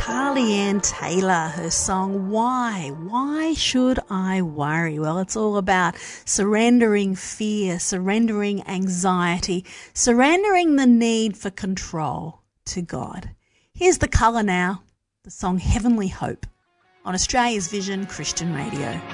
Carly Ann Taylor, her song Why? Why should I worry? Well, it's all about surrendering fear, surrendering anxiety, surrendering the need for control to God. Here's The Colour now, the song Heavenly Hope on Australia's Vision Christian Radio.